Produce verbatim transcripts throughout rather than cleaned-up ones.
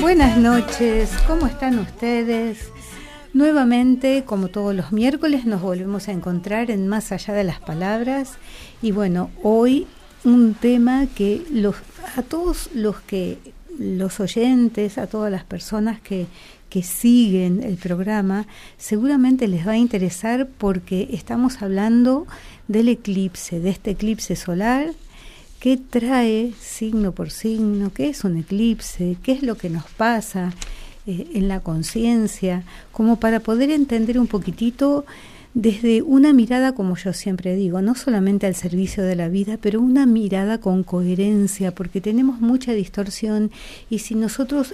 Buenas noches, ¿cómo están ustedes? Nuevamente, como todos los miércoles, nos volvemos a encontrar en Más Allá de las Palabras. Y bueno, hoy un tema que los, a todos los que los oyentes, a todas las personas que, que siguen el programa, seguramente les va a interesar porque estamos hablando del eclipse, de este eclipse solar. ¿Qué trae signo por signo? ¿Qué es un eclipse? ¿Qué es lo que nos pasa eh, en la conciencia? Como para poder entender un poquitito desde una mirada, como yo siempre digo, no solamente al servicio de la vida, pero una mirada con coherencia, porque tenemos mucha distorsión y si nosotros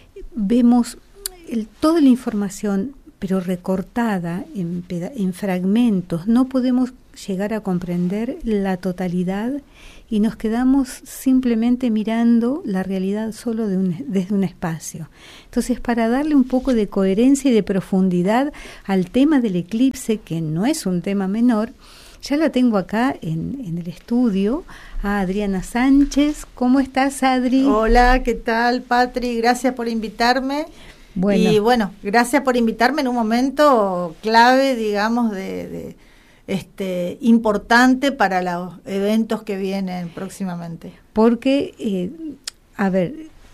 vemos el, toda la información, pero recortada en, en fragmentos, no podemos llegar a comprender la totalidad y nos quedamos simplemente mirando la realidad solo de un, desde un espacio. Entonces, para darle un poco de coherencia y de profundidad al tema del eclipse, que no es un tema menor, ya la tengo acá en, en el estudio, a Adriana Sánchez. ¿Cómo estás, Adri? Hola, ¿qué tal, Patri? Gracias por invitarme. Bueno. Y bueno, gracias por invitarme en un momento clave, digamos, de... de Este, importante para los eventos que vienen próximamente. Porque, eh, a ver,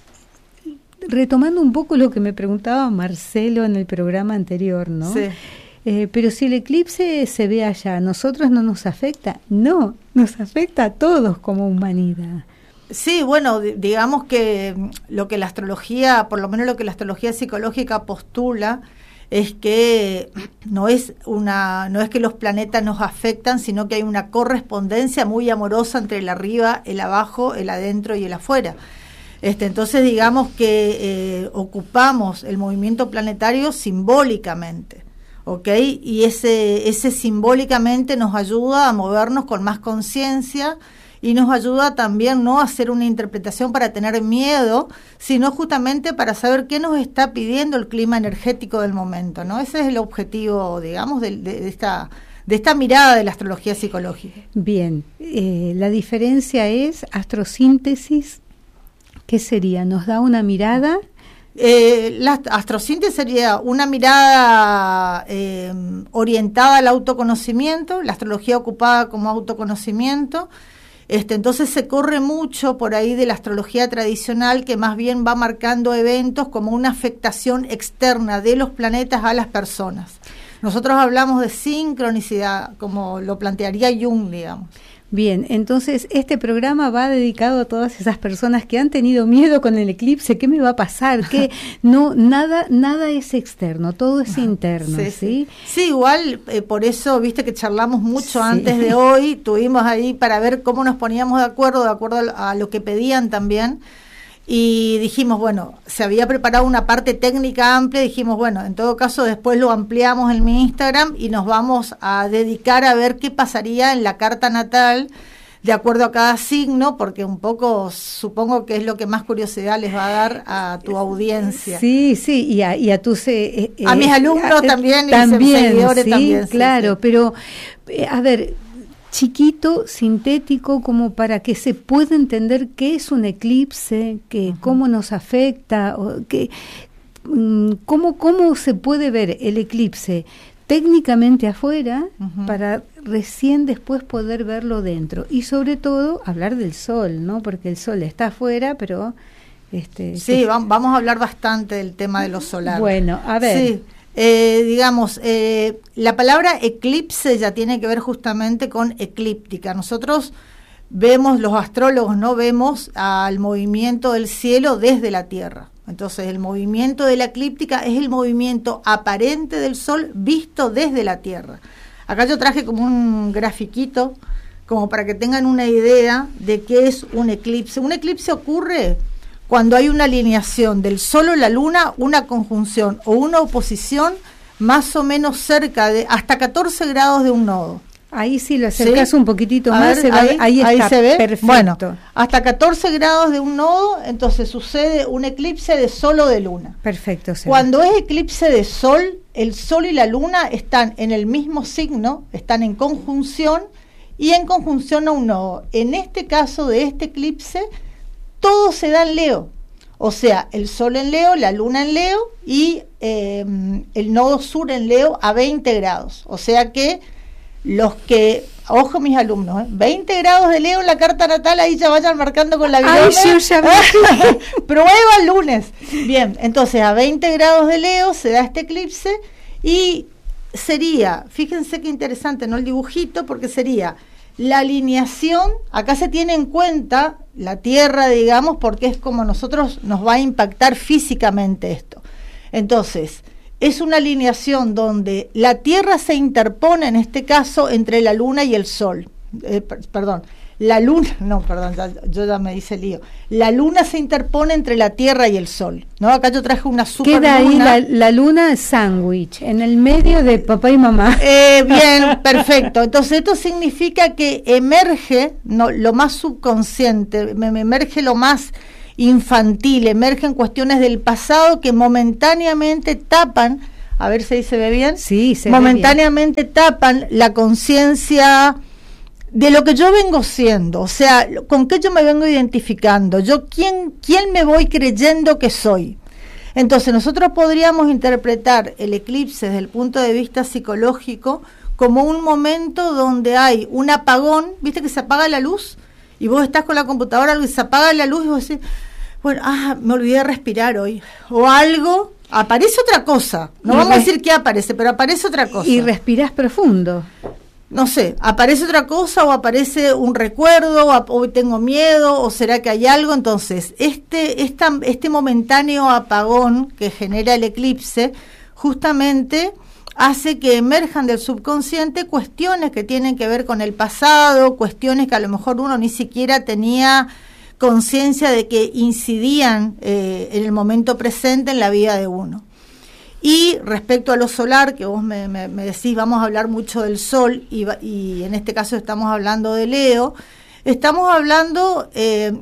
retomando un poco lo que me preguntaba Marcelo en el programa anterior, ¿no? Sí. Eh, pero si el eclipse se ve allá, ¿a nosotros no nos afecta? No, nos afecta a todos como humanidad. Sí, bueno, digamos que lo que la astrología, por lo menos lo que la astrología psicológica postula, es que no es una no es que los planetas nos afectan, sino que hay una correspondencia muy amorosa entre el arriba, el abajo, el adentro y el afuera. Este, entonces digamos que eh, ocupamos el movimiento planetario simbólicamente, ¿ok? Y ese ese simbólicamente nos ayuda a movernos con más conciencia y nos ayuda también no a hacer una interpretación para tener miedo, sino justamente para saber qué nos está pidiendo el clima energético del momento, ¿no? Ese es el objetivo, digamos, de, de, de esta de esta mirada de la astrología psicológica. Bien, eh, la diferencia es astrosíntesis. ¿Qué sería? ¿Nos da una mirada? Eh, la astrosíntesis sería una mirada eh, orientada al autoconocimiento, la astrología ocupada como autoconocimiento. Este, entonces se corre mucho por ahí de la astrología tradicional que más bien va marcando eventos como una afectación externa de los planetas a las personas. Nosotros hablamos de sincronicidad, como lo plantearía Jung, digamos. Bien, entonces este programa va dedicado a todas esas personas que han tenido miedo con el eclipse. ¿Qué me va a pasar? Que no, nada, nada es externo, todo es interno, ¿sí? Sí, sí igual eh, por eso, viste que charlamos mucho sí. Antes de hoy, tuvimos ahí para ver cómo nos poníamos de acuerdo, de acuerdo a lo que pedían también. Y dijimos, bueno, se había preparado una parte técnica amplia, dijimos, bueno, en todo caso después lo ampliamos en mi Instagram y nos vamos a dedicar a ver qué pasaría en la carta natal de acuerdo a cada signo, porque un poco supongo que es lo que más curiosidad les va a dar a tu audiencia. Sí, sí, y a, y a tus... Eh, eh, a mis alumnos eh, también, también, y seguidores sí, también. Claro, sí, sí. pero, eh, a ver... chiquito, sintético, como para que se pueda entender qué es un eclipse, que uh-huh. cómo nos afecta, o que, cómo, cómo se puede ver el eclipse técnicamente afuera uh-huh. para recién después poder verlo dentro. Y sobre todo hablar del sol, ¿no? Porque el sol está afuera, pero... este Sí, es... vamos a hablar bastante del tema de los solares. Bueno, a ver... Sí. Eh, digamos, eh, la palabra eclipse ya tiene que ver justamente con eclíptica. Nosotros vemos, los astrólogos no vemos al movimiento del cielo desde la Tierra. Entonces el movimiento de la eclíptica es el movimiento aparente del Sol visto desde la Tierra. Acá yo traje como un grafiquito como para que tengan una idea de qué es un eclipse. Un eclipse ocurre cuando hay una alineación del Sol o la Luna, una conjunción o una oposición más o menos cerca de hasta catorce grados de un nodo. Ahí sí lo acercas ¿Sí? un poquitito a más, ver, se va, ahí, ahí, ahí está, se ve. Perfecto. Bueno, hasta catorce grados de un nodo, entonces sucede un eclipse de Sol o de Luna. Perfecto. Cuando ve. es eclipse de Sol, el Sol y la Luna están en el mismo signo, están en conjunción y en conjunción a un nodo. En este caso de este eclipse, todo se da en Leo. O sea, el Sol en Leo, la Luna en Leo y eh, el nodo sur en Leo a veinte grados. O sea que los que, ojo mis alumnos, ¿eh? veinte grados de Leo en la carta natal, ahí ya vayan marcando con la Ay, yo ya prueba el lunes. Bien, entonces a veinte grados de Leo se da este eclipse y sería, fíjense qué interesante, ¿no? El dibujito, porque sería la alineación, acá se tiene en cuenta la Tierra, digamos, porque es como nosotros nos va a impactar físicamente esto. Entonces, es una alineación donde la Tierra se interpone, en este caso, entre la Luna y el Sol. Eh, per, perdón, la Luna, no, perdón, ya, yo ya me hice lío. La Luna se interpone entre la Tierra y el Sol, ¿no? Acá yo traje una super Queda luna. ahí la, la Luna sándwich, en el medio de papá y mamá. Eh, bien, perfecto. Entonces esto significa que emerge no, lo más subconsciente, me, me emerge lo más infantil, emergen cuestiones del pasado que momentáneamente tapan, a ver si ahí se ve bien, sí, se momentáneamente ve bien. Tapan la conciencia de lo que yo vengo siendo, o sea, con qué yo me vengo identificando, yo quién, quién me voy creyendo que soy. Entonces nosotros podríamos interpretar el eclipse desde el punto de vista psicológico como un momento donde hay un apagón, viste que se apaga la luz y vos estás con la computadora y se apaga la luz y vos decís, bueno, ah, me olvidé de respirar hoy, o algo, aparece otra cosa, no y vamos a decir qué aparece, pero aparece otra cosa. Y respirás profundo. No sé, aparece otra cosa o aparece un recuerdo, o hoy tengo miedo, o será que hay algo. Entonces, este, esta, este momentáneo apagón que genera el eclipse, justamente hace que emerjan del subconsciente cuestiones que tienen que ver con el pasado, cuestiones que a lo mejor uno ni siquiera tenía conciencia de que incidían eh, en el momento presente en la vida de uno. Y respecto a lo solar, que vos me, me, me decís, vamos a hablar mucho del Sol, y, y en este caso estamos hablando de Leo, estamos hablando eh,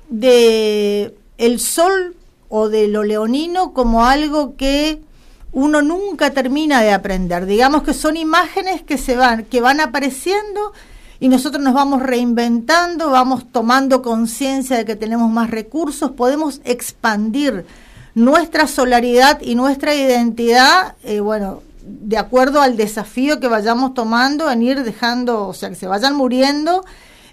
de el Sol o de lo leonino como algo que uno nunca termina de aprender. Digamos que son imágenes que se van, que van apareciendo y nosotros nos vamos reinventando, vamos tomando conciencia de que tenemos más recursos, podemos expandir nuestra solaridad y nuestra identidad, eh, bueno, de acuerdo al desafío que vayamos tomando, en ir dejando, o sea, que se vayan muriendo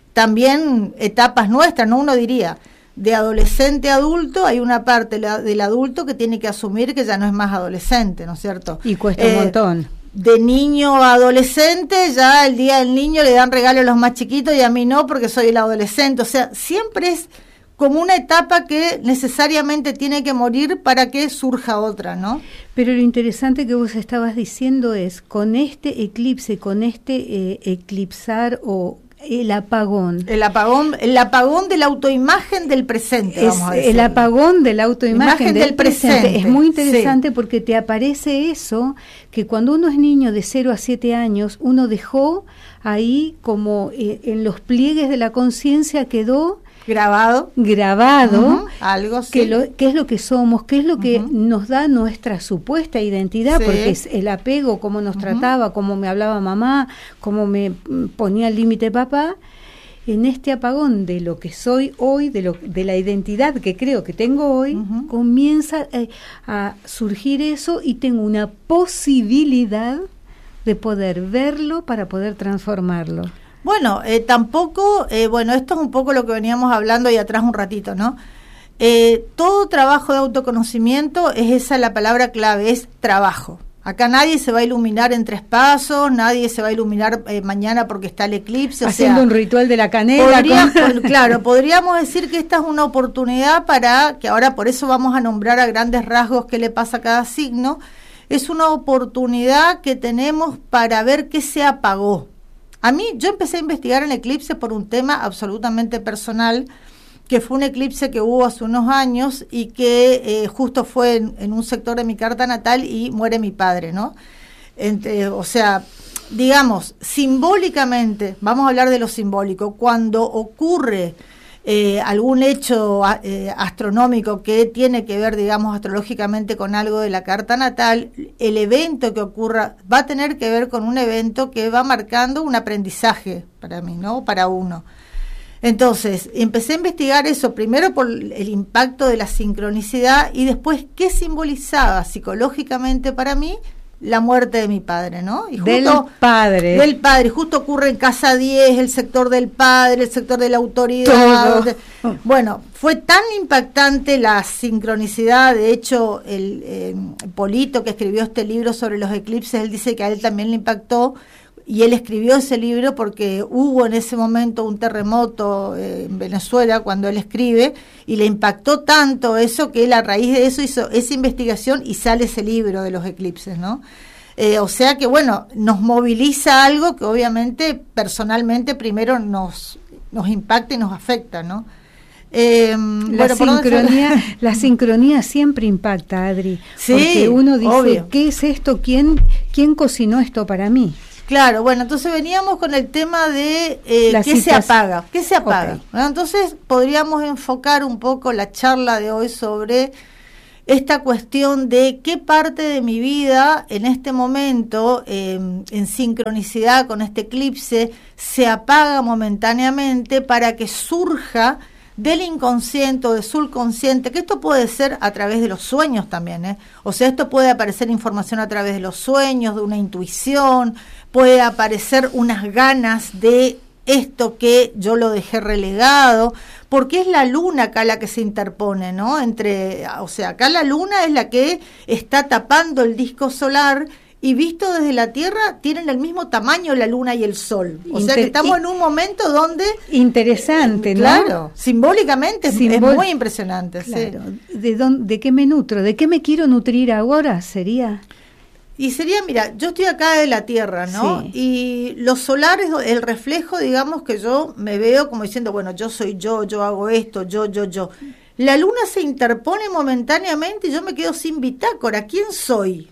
también etapas nuestras, ¿no? Uno diría, de adolescente a adulto, hay una parte la, del adulto que tiene que asumir que ya no es más adolescente, ¿no es cierto? Y cuesta eh, un montón. De niño a adolescente, ya el día del niño le dan regalos a los más chiquitos y a mí no, porque soy el adolescente, o sea, siempre es como una etapa que necesariamente tiene que morir para que surja otra, ¿no? Pero lo interesante que vos estabas diciendo es, con este eclipse, con este eh, eclipsar o el apagón. El apagón, el apagón de la autoimagen del presente, es vamos a decir. El apagón de la autoimagen del, del presente. presente. Es muy interesante, sí, porque te aparece eso, que cuando uno es niño de cero a siete años, uno dejó ahí como eh, en los pliegues de la conciencia quedó grabado grabado uh-huh, algo sí. que lo que es lo que somos, qué es lo que uh-huh. nos da nuestra supuesta identidad, sí, porque es el apego, cómo nos uh-huh. trataba, cómo me hablaba mamá, cómo me ponía el límite papá. En este apagón de lo que soy hoy, de lo de la identidad que creo que tengo hoy, uh-huh. comienza eh, a surgir eso y tengo una posibilidad de poder verlo para poder transformarlo. Bueno, eh, tampoco, eh, bueno, esto es un poco lo que veníamos hablando ahí atrás un ratito, ¿no? Eh, todo trabajo de autoconocimiento es esa la palabra clave, es trabajo. Acá nadie se va a iluminar en tres pasos, nadie se va a iluminar eh, mañana porque está el eclipse. Haciendo o sea, un ritual de la canela. Podría, con... Claro, podríamos decir que esta es una oportunidad para, que ahora por eso vamos a nombrar a grandes rasgos qué le pasa a cada signo, es una oportunidad que tenemos para ver qué se apagó. A mí, yo empecé a investigar en eclipse por un tema absolutamente personal, que fue un eclipse que hubo hace unos años y que eh, justo fue en, en un sector de mi carta natal y muere mi padre, ¿no? Entre, o sea, digamos, simbólicamente, vamos a hablar de lo simbólico, cuando ocurre eh, algún hecho eh, astronómico que tiene que ver, digamos, astrológicamente con algo de la carta natal, el evento que ocurra va a tener que ver con un evento que va marcando un aprendizaje para mí, ¿no? Para uno. Entonces, empecé a investigar eso, primero por el impacto de la sincronicidad y después qué simbolizaba psicológicamente para mí la muerte de mi padre, ¿no? Y justo, del padre. Del padre, justo ocurre en Casa diez, el sector del padre, el sector de la autoridad. De, bueno, fue tan impactante la sincronicidad, de hecho, el eh, Polito, que escribió este libro sobre los eclipses, él dice que a él también le impactó, y él escribió ese libro porque hubo en ese momento un terremoto eh, en Venezuela cuando él escribe, y le impactó tanto eso que él a raíz de eso hizo esa investigación y sale ese libro de los eclipses, ¿no? Eh, o sea que, bueno, nos moviliza algo que obviamente personalmente primero nos, nos impacta y nos afecta, ¿no? Eh, la, bueno, sincronía, la sincronía siempre impacta, Adri, sí, porque uno dice, obvio. ¿Qué es esto? ¿Quién, quién cocinó esto para mí? Claro, bueno, entonces veníamos con el tema de eh, qué se apaga, qué se apaga. Okay. ¿No? Entonces podríamos enfocar un poco la charla de hoy sobre esta cuestión de qué parte de mi vida en este momento, eh, en sincronicidad con este eclipse, se apaga momentáneamente para que surja del inconsciente o del subconsciente, que esto puede ser a través de los sueños también, ¿eh? O sea, esto puede aparecer información a través de los sueños, de una intuición, puede aparecer unas ganas de esto que yo lo dejé relegado, porque es la luna acá la que se interpone, ¿no? Entre, o sea, acá la luna es la que está tapando el disco solar, y visto desde la Tierra tienen el mismo tamaño la Luna y el Sol. O Inter- sea que estamos en un momento donde... Interesante, eh, ¿no? Claro, simbólicamente Simbol- es muy impresionante. Claro. Sí. ¿De, dónde, ¿De qué me nutro? ¿De qué me quiero nutrir ahora? Sería... Y sería, mira, yo estoy acá de la Tierra, ¿no? Sí. Y los solares, el reflejo, digamos que yo me veo como diciendo, bueno, yo soy yo, yo hago esto, yo, yo, yo. La Luna se interpone momentáneamente y yo me quedo sin bitácora. ¿Quién soy?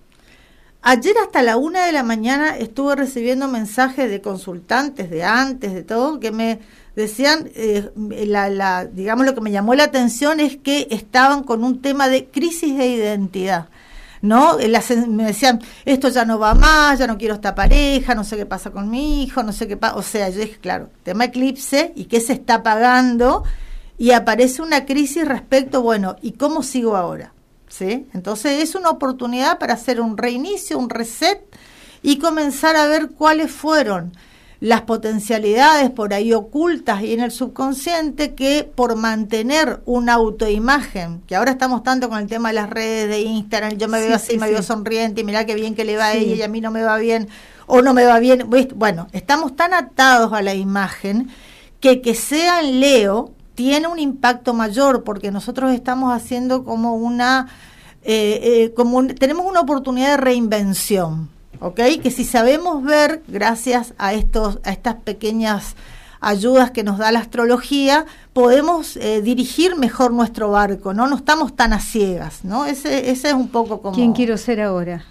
Ayer hasta la una de la mañana estuve recibiendo mensajes de consultantes de antes, de todo, que me decían, eh, la, la, digamos, lo que me llamó la atención es que estaban con un tema de crisis de identidad, ¿no? Las, me decían, esto ya no va más, ya no quiero esta pareja, no sé qué pasa con mi hijo, no sé qué pasa. O sea, yo dije, claro, tema eclipse y qué se está pagando, y aparece una crisis respecto, bueno, ¿y cómo sigo ahora? ¿Sí? Entonces es una oportunidad para hacer un reinicio, un reset y comenzar a ver cuáles fueron las potencialidades por ahí ocultas y en el subconsciente que por mantener una autoimagen, que ahora estamos tanto con el tema de las redes, de Instagram, yo me sí, veo así, sí, me sí. veo sonriente y mirá qué bien que le va sí. a ella y a mí no me va bien o no me va bien. Bueno, estamos tan atados a la imagen que que sea en Leo tiene un impacto mayor porque nosotros estamos haciendo como una, eh, eh, como un, tenemos una oportunidad de reinvención, ¿ok? Que si sabemos ver, gracias a estos, a estas pequeñas ayudas que nos da la astrología, podemos eh, dirigir mejor nuestro barco, ¿no? No estamos tan a ciegas, ¿no? Ese, ese es un poco como... ¿Quién quiero ser ahora?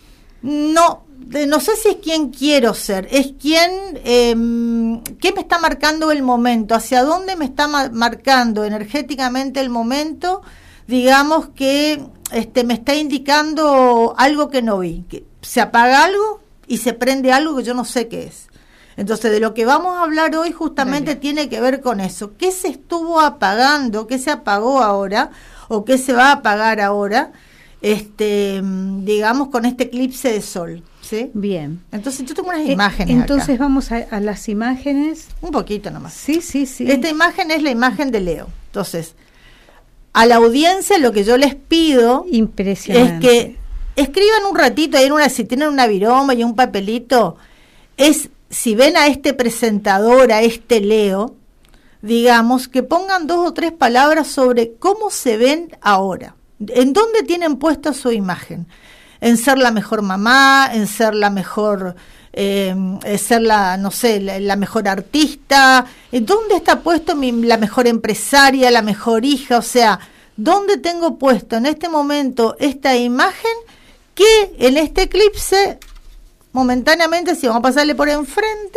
No, no sé si es quién quiero ser, es quién, eh, qué me está marcando el momento, hacia dónde me está ma- marcando energéticamente el momento, digamos que este me está indicando algo que no vi, que se apaga algo y se prende algo que yo no sé qué es. Entonces, de lo que vamos a hablar hoy justamente Dale. tiene que ver con eso. ¿Qué se estuvo apagando? ¿Qué se apagó ahora? ¿O qué se va a apagar ahora? Este, digamos, con este eclipse de sol, ¿sí? Bien. Entonces yo tengo unas eh, imágenes Entonces acá. vamos a, a las imágenes. Un poquito nomás. Sí, sí, sí. Esta imagen es la imagen de Leo. Entonces, a la audiencia lo que yo les pido Impresionante. es que escriban un ratito, ahí en una, si tienen una viroma y un papelito, es, si ven a este presentador, a este Leo, digamos, que pongan dos o tres palabras sobre cómo se ven ahora. ¿En dónde tienen puesta su imagen? En ser la mejor mamá, en ser la mejor, eh, ser la, no sé, la, la mejor artista. ¿En dónde está puesto mi, la mejor empresaria, la mejor hija? O sea, ¿dónde tengo puesto en este momento esta imagen que en este eclipse, momentáneamente, si vamos a pasarle por enfrente,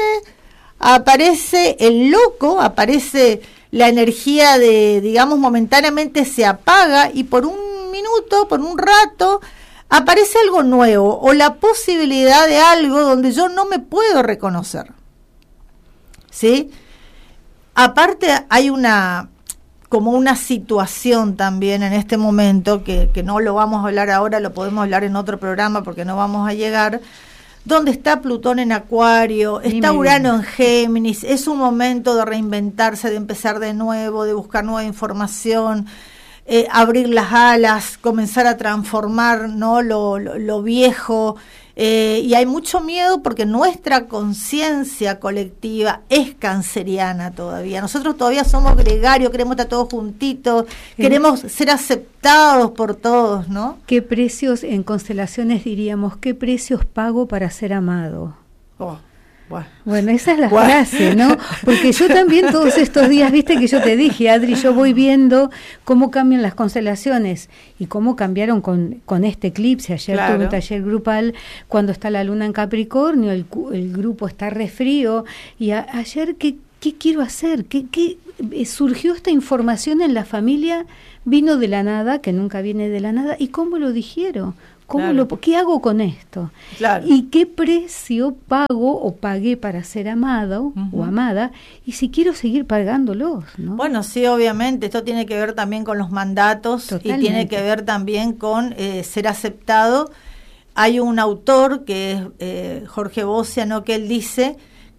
aparece el loco, aparece la energía de, digamos, momentáneamente se apaga y por un minuto, por un rato, aparece algo nuevo o la posibilidad de algo donde yo no me puedo reconocer. ¿Sí? aparte hay una como una situación también en este momento, que, que no lo vamos a hablar ahora, lo podemos hablar en otro programa porque no vamos a llegar, donde está Plutón en Acuario, está Urano en Géminis, es un momento de reinventarse, de empezar de nuevo, de buscar nueva información, eh, abrir las alas, comenzar a transformar, ¿no?, lo, lo, lo viejo. Eh, y hay mucho miedo porque nuestra conciencia colectiva es canceriana todavía. Nosotros todavía somos gregarios, queremos estar todos juntitos, ¿Eh? queremos ser aceptados por todos, ¿no? ¿Qué precios, en constelaciones diríamos, qué precios pago para ser amado? Oh. Bueno. bueno, esa es la bueno. frase, ¿no? Porque yo también todos estos días, viste que yo te dije, Adri, yo voy viendo cómo cambian las constelaciones y cómo cambiaron con, con este eclipse. Ayer claro. tuve un taller grupal cuando está la luna en Capricornio, el, el grupo está re frío, y a, ayer, ¿qué, qué quiero hacer? ¿Qué, qué surgió esta información en la familia? Vino de la nada, que nunca viene de la nada, ¿y cómo lo dijeron? ¿Cómo claro. lo, ¿Qué hago con esto? Claro. ¿Y qué precio pago o pagué para ser amado uh-huh. o amada? Y si quiero seguir pagándolos, ¿no? Bueno, sí, obviamente. Esto tiene que ver también con los mandatos. Totalmente. Y tiene que ver también con eh, ser aceptado. Hay un autor que es eh, Jorge Bosia, ¿no?, que él dice